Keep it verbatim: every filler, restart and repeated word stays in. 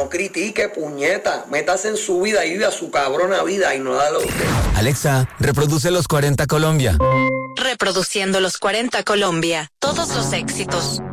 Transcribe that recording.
no critique, puñeta. Métase en su vida y vive a su cabrona vida y no da lo que... Alexa, reproduce los cuarenta Colombia. Reproduciendo los cuarenta Colombia. Todos los éxitos.